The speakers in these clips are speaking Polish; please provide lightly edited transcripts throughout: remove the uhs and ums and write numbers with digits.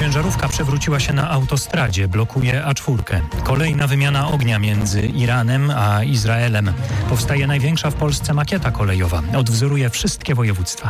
Ciężarówka przewróciła się na autostradzie, blokuje A4. Kolejna wymiana ognia między Iranem a Izraelem. Powstaje największa w Polsce makieta kolejowa. Odwzoruje wszystkie województwa.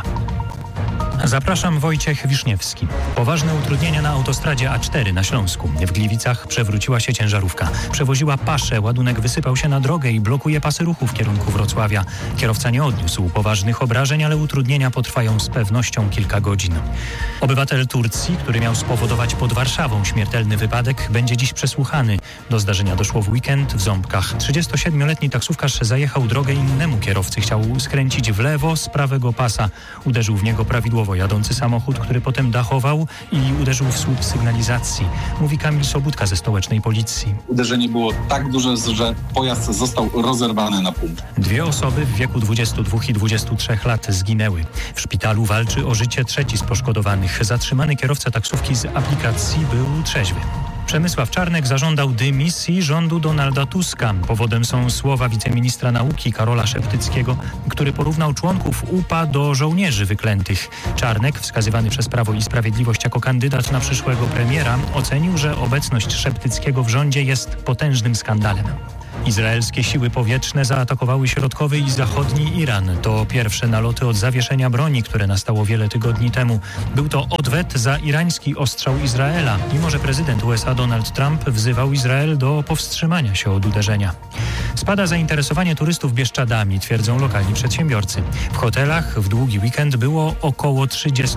Zapraszam, Wojciech Wiszniewski. Poważne utrudnienia na autostradzie A4 na Śląsku. W Gliwicach przewróciła się ciężarówka. Przewoziła paszę, ładunek wysypał się na drogę i blokuje pasy ruchu w kierunku Wrocławia. Kierowca nie odniósł poważnych obrażeń, ale utrudnienia potrwają z pewnością kilka godzin. Obywatel Turcji, który miał spowodować pod Warszawą śmiertelny wypadek, będzie dziś przesłuchany. Do zdarzenia doszło w weekend w Ząbkach. 37-letni taksówkarz zajechał drogę innemu kierowcy. Chciał skręcić w lewo z prawego pasa. Uderzył w niego prawidłowo jadący samochód, który potem dachował i uderzył w słup sygnalizacji. Mówi Kamil Sobudka ze stołecznej policji. Uderzenie było tak duże, że pojazd został rozerwany na pół. 2 osoby w wieku 22 i 23 lat zginęły. W szpitalu walczy o życie trzeci z poszkodowanych. Zatrzymany kierowca taksówki z aplikacji był trzeźwy. Przemysław Czarnek zażądał dymisji rządu Donalda Tuska. Powodem są słowa wiceministra nauki Karola Szeptyckiego, który porównał członków UPA do żołnierzy wyklętych. Czarnek, wskazywany przez Prawo i Sprawiedliwość jako kandydat na przyszłego premiera, ocenił, że obecność Szeptyckiego w rządzie jest potężnym skandalem. Izraelskie siły powietrzne zaatakowały środkowy i zachodni Iran. To pierwsze naloty od zawieszenia broni, które nastało wiele tygodni temu. Był to odwet za irański ostrzał Izraela, mimo że prezydent USA Donald Trump wzywał Izrael do powstrzymania się od uderzenia. Spada zainteresowanie turystów Bieszczadami, twierdzą lokalni przedsiębiorcy. W hotelach w długi weekend było około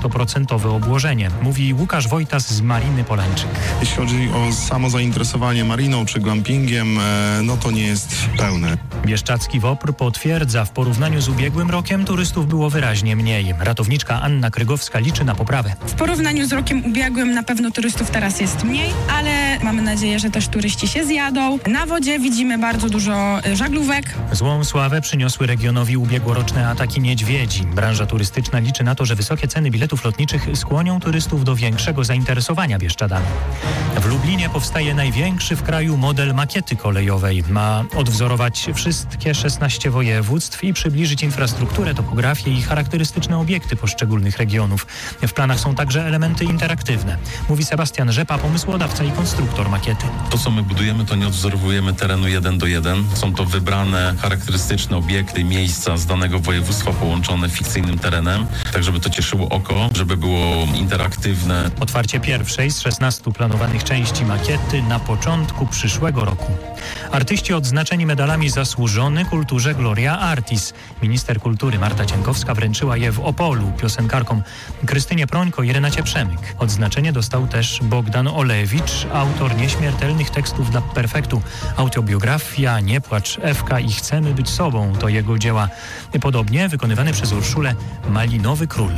30% obłożenie, mówi Łukasz Wojtas z Mariny Polańczyk. Jeśli chodzi o samo zainteresowanie mariną czy glampingiem, no to nie jest pełne. Bieszczadzki WOPR potwierdza, w porównaniu z ubiegłym rokiem turystów było wyraźnie mniej. Ratowniczka Anna Krygowska liczy na poprawę. W porównaniu z rokiem ubiegłym na pewno turystów teraz jest mniej, ale mamy nadzieję, że też turyści się zjadą. Na wodzie widzimy bardzo dużo żaglówek. Złą sławę przyniosły regionowi ubiegłoroczne ataki niedźwiedzi. Branża turystyczna liczy na to, że wysokie ceny biletów lotniczych skłonią turystów do większego zainteresowania Bieszczadami. W Lublinie powstaje największy w kraju model makiety kolejowej. Ma odwzorować wszystkie 16 województw i przybliżyć infrastrukturę, topografię i charakterystyczne obiekty poszczególnych regionów. W planach są także elementy interaktywne. Mówi Sebastian Rzepa, pomysłodawca i konstruktor makiety. To, co my budujemy, to nie odwzorowujemy terenu 1:1. Są to wybrane charakterystyczne obiekty, miejsca z danego województwa połączone fikcyjnym terenem, tak żeby to cieszyło oko, żeby było interaktywne. Otwarcie pierwszej z 16 planowanych części makiety na początku przyszłego roku. Artyści odznaczeni medalami Zasłużony kulturze Gloria Artis. Minister kultury Marta Cienkowska wręczyła je w Opolu piosenkarkom Krystynie Prońko i Renacie Przemyk. Odznaczenie dostał też Bogdan Olewicz, autor nieśmiertelnych tekstów dla Perfektu. Autobiografia Nie płacz Ewka i Chcemy być sobą to jego dzieła. Podobnie wykonywany przez Urszulę Malinowy Król.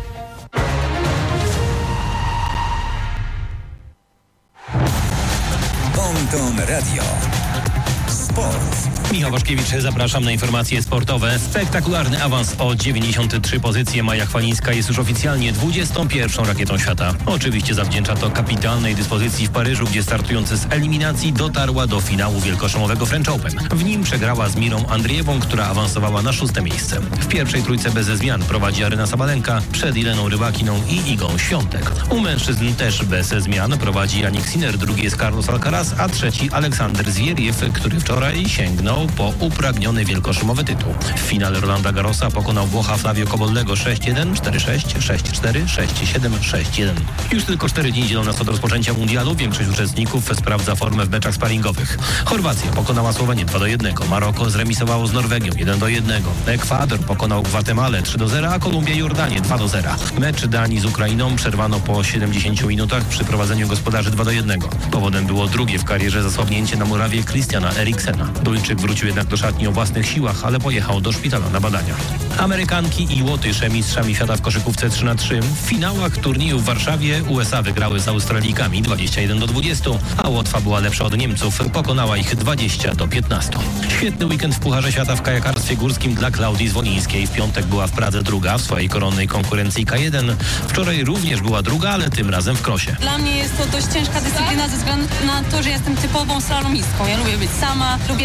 Ponton Radio. Sport. Michał Waszkiewicz, zapraszam na informacje sportowe. Spektakularny awans o 93 pozycje. Maja Chwalińska jest już oficjalnie 21. rakietą świata. Oczywiście zawdzięcza to kapitalnej dyspozycji w Paryżu, gdzie startujący z eliminacji dotarła do finału wielkoszlemowego French Open. W nim przegrała z Mirą Andriewą, która awansowała na 6. miejsce. W pierwszej trójce beze zmian prowadzi Aryna Sabalenka przed Ileną Rybakiną i Igą Świątek. U mężczyzn też bez zmian prowadzi Jannik Sinner, drugi jest Carlos Alcaraz, a trzeci Aleksander Zwieriew, który wczoraj sięgnął po upragniony wielkoszemowy tytuł. W finale Rolanda Garrosa pokonał Włocha Flavio Cobollego 6-1, 4-6, 6-4, 6-7, 6-1. Już tylko 4 dni dzielą nas od rozpoczęcia mundialu. Większość uczestników sprawdza formę w meczach sparingowych. Chorwacja pokonała Słowenię 2-1, Maroko zremisowało z Norwegią 1-1, Ekwador pokonał Gwatemalę 3-0, a Kolumbia i Jordanię 2-0. Mecz Danii z Ukrainą przerwano po 70 minutach przy prowadzeniu gospodarzy 2-1. Powodem było drugie w karierze zasłabnięcie na murawie Christiana Eriksena. Duńczyk wrócił jednak do szatni o własnych siłach, ale pojechał do szpitala na badania. Amerykanki i Łotysze mistrzami świata w koszykówce 3x3. W finałach turnieju w Warszawie USA wygrały z Australijkami 21-20, a Łotwa była lepsza od Niemców. Pokonała ich 20-15. Świetny weekend w Pucharze Świata w kajakarstwie górskim dla Klaudii Zwolińskiej. W piątek była w Pradze druga w swojej koronnej konkurencji K1. Wczoraj również była druga, ale tym razem w krosie. Dla mnie jest to dość ciężka dyscyplina ze względu na to, że jestem typową slalomistką. Ja lubię być sama, lubię techniczne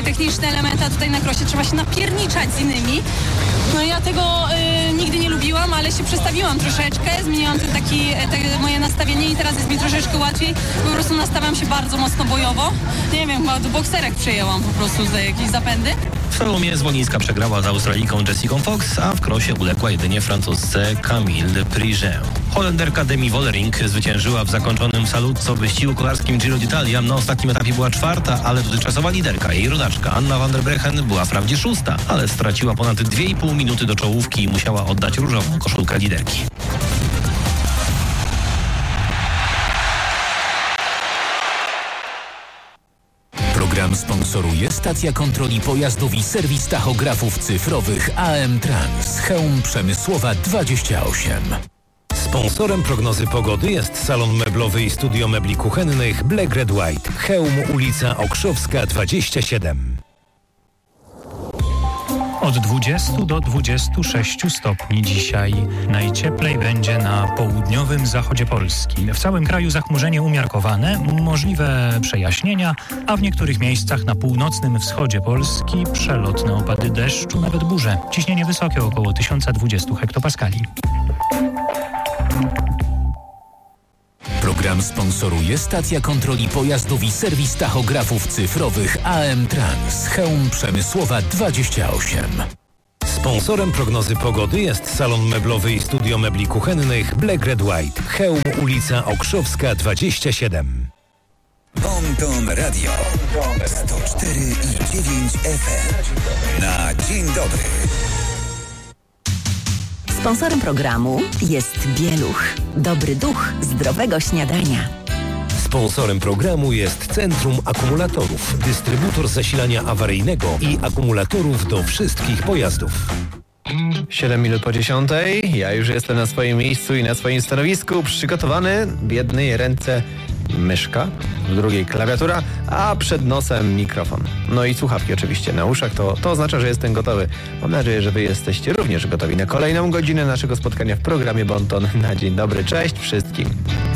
element, a tutaj na krosie trzeba się napierniczać z innymi. No ja tego nigdy nie lubiłam, ale się przestawiłam troszeczkę, zmieniłam moje nastawienie i teraz jest mi troszeczkę łatwiej. Po prostu nastawiam się bardzo mocno bojowo. Nie wiem, chyba do bokserek przejęłam po prostu za jakieś zapędy. W slalomie Zwolińska przegrała z Australijką Jessicą Fox, a w krosie uległa jedynie francusce Camille Prigent. Holenderka Demi Vollering zwyciężyła w zakończonym salutco wyścigu kolarskim Giro d'Italia. Na ostatnim etapie była czwarta, ale dotychczasowa liderka, jej rodaczka Anna van der Breggen była wprawdzie szósta, ale straciła ponad 2,5 minuty do czołówki i musiała oddać różową koszulkę liderki. Program sponsoruje stacja kontroli pojazdów i serwis tachografów cyfrowych AM Trans, Chełm Przemysłowa 28. Sponsorem prognozy pogody jest salon meblowy i studio mebli kuchennych Black Red White, Chełm, ulica Okrzowska 27. Od 20 do 26 stopni dzisiaj. Najcieplej będzie na południowym zachodzie Polski. W całym kraju zachmurzenie umiarkowane, możliwe przejaśnienia, a w niektórych miejscach na północnym wschodzie Polski przelotne opady deszczu, nawet burze. Ciśnienie wysokie około 1020 hektopaskali. Program sponsoruje stacja kontroli pojazdów i serwis tachografów cyfrowych AM Trans, Chełm Przemysłowa 28. Sponsorem prognozy pogody jest salon meblowy i studio mebli kuchennych Black Red White, Chełm, ulica Okrzowska 27. Bonton Radio 104,9 FM. Na dzień dobry. Sponsorem programu jest Bieluch. Dobry duch zdrowego śniadania. Sponsorem programu jest Centrum Akumulatorów, dystrybutor zasilania awaryjnego i akumulatorów do wszystkich pojazdów. 7 minut po 10. Ja już jestem na swoim miejscu i na swoim stanowisku. Przygotowany, w jednej ręce myszka, w drugiej klawiatura, a przed nosem mikrofon. No i słuchawki oczywiście na uszach, to oznacza, że jestem gotowy. Mam nadzieję, że wy jesteście również gotowi na kolejną godzinę naszego spotkania w programie Bonton. Na dzień dobry, cześć wszystkim.